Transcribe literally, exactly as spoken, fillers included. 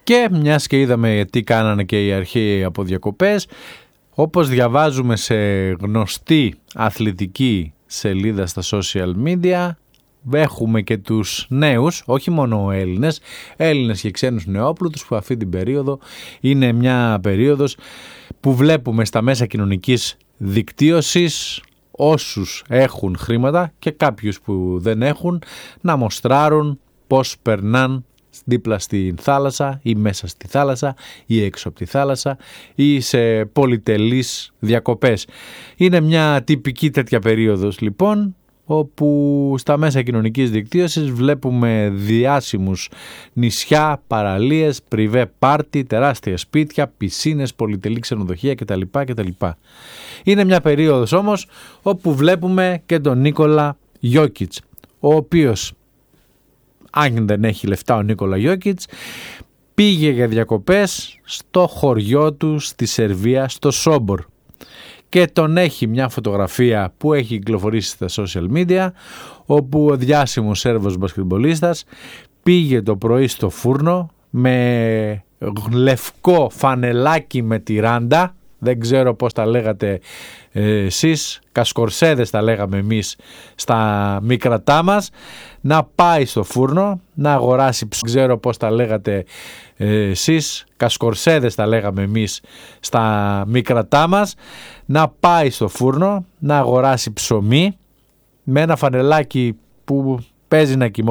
Και μιας και είδαμε τι κάνανε και οι αρχαίοι από διακοπές, όπως διαβάζουμε σε γνωστή αθλητική σελίδα στα social media, έχουμε και τους νέους, όχι μόνο Έλληνες, Έλληνες και ξένους νεόπλουτους, που αυτή την περίοδο είναι μια περίοδος που βλέπουμε στα μέσα κοινωνικής δικτύωσης όσους έχουν χρήματα και κάποιους που δεν έχουν να μοστράρουν πώς περνάν δίπλα στην θάλασσα ή μέσα στη θάλασσα ή έξω από τη θάλασσα ή σε πολυτελείς διακοπές. Είναι μια τυπική τέτοια περίοδος λοιπόν, όπου στα μέσα κοινωνικής δικτύωσης βλέπουμε διάσημους νησιά, παραλίες, πριβέ πάρτι, τεράστια σπίτια, πισίνες, πολυτελή ξενοδοχεία κτλ. κτλ. Είναι μια περίοδος όμως όπου βλέπουμε και τον Νίκολα Γιόκιτς, ο οποίος, αν δεν έχει λεφτά ο Νίκολα Γιόκιτς, πήγε για διακοπές στο χωριό του στη Σερβία, στο Σόμπορ. Και τον έχει μια φωτογραφία που έχει κυκλοφορήσει στα social media, όπου ο διάσημος Σέρβος μπασκετμπολίστας πήγε το πρωί στο φούρνο με λευκό φανελάκι με τυράντα, δεν ξέρω πώς τα λέγατε ε, εσείς, κασκορσέδες τα λέγαμε εμείς στα μικρατά μας, να πάει στο φούρνο να αγοράσει, ξέρω πώς τα λέγατε ε, εσείς, κασκορσέδες τα λέγαμε εμείς στα μικρατά μας, να πάει στο φούρνο να αγοράσει ψωμί με ένα φανελάκι που παίζει να κοιμώ